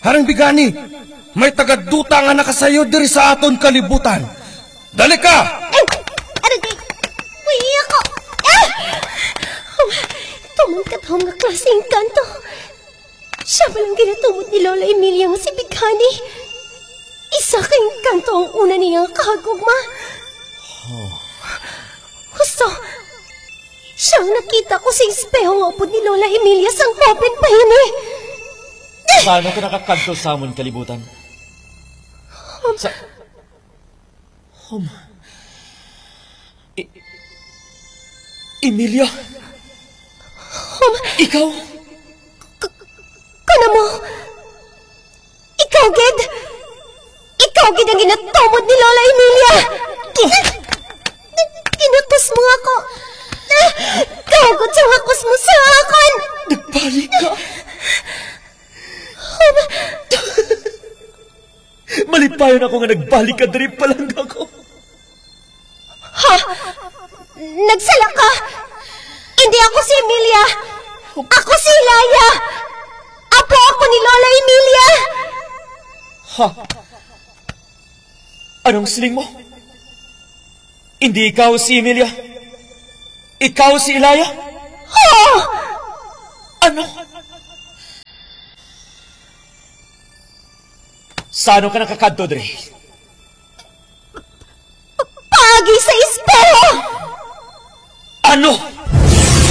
Haring bigani, may tagaduta nga nakasayo diri sa aton kalibutan. Dali ka! Uy, ako! Tumangkat-hom nga klaseng kanto. Siya palang ginatumot ni Lola Emilia nga si Bigani. Isa kayong kanto ang una niyang kahagugma. Gusto, siyang nakita ko sa espeho nga upod ni Lola Emilia sang open pa yun eh. Paano ka nakakanto sa amon kalibutan? Emilia? Ikaw? Kana mo? Ikaw, Ged? Ikaw, Ged, ang ginatumod ni Lola Emilia! Kinutos mo ako! Kagod sa akos mo sa akin! Nagbalik ka? Malipayon ako nga nagbalik ka diri pa lang ako. Ha? Nagsala ka? Hindi ako si Emilia! Ako si Ilaya! Apo ako ni Lola Emilia! Ha? Anong siling mo? Hindi ikaw si Emilia? Ikaw si Ilaya? Oo! Ano? Saan ka nakakadto, Dre?